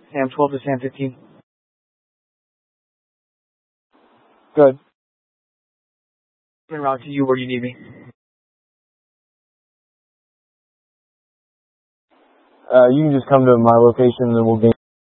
Sam 12 to Sam 15. Good. En route to you where you need me. You can just come to my location and then we'll gain